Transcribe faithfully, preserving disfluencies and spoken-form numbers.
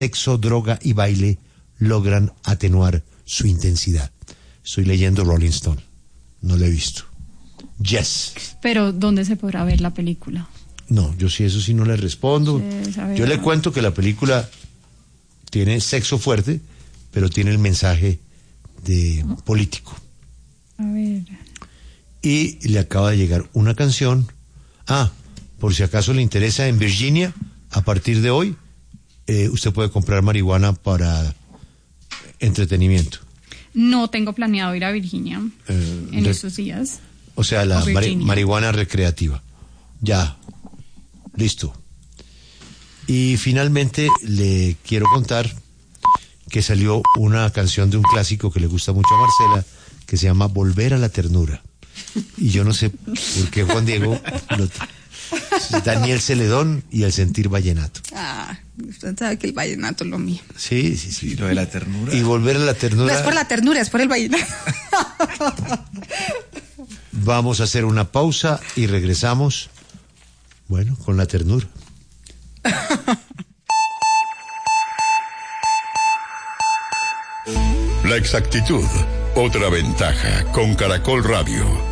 sexo, droga y baile logran atenuar su intensidad. Estoy leyendo Rolling Stone, no lo he visto. Yes. Pero ¿dónde se podrá ver la película? No, yo sí, eso sí no le respondo. Sí, yo le cuento que la película tiene sexo fuerte, pero tiene el mensaje de político. A ver. Y le acaba de llegar una canción. Ah, por si acaso le interesa, en Virginia, a partir de hoy, eh, usted puede comprar marihuana para entretenimiento. No tengo planeado ir a Virginia eh, en re- estos días. O sea, la O mari- Virginia. marihuana recreativa. Ya, listo. Y finalmente le quiero contar que salió una canción de un clásico que le gusta mucho a Marcela, que se llama Volver a la Ternura. Y yo no sé por qué Juan Diego, lo, Daniel Celedón y el sentir vallenato. Ah, usted sabe que el vallenato es lo mío. Sí, sí, sí. Y lo de la ternura. Y Volver a la Ternura. No es por la ternura, es por el vallenato. Vamos a hacer una pausa y regresamos, bueno, con la ternura. La exactitud, otra ventaja con Caracol Radio.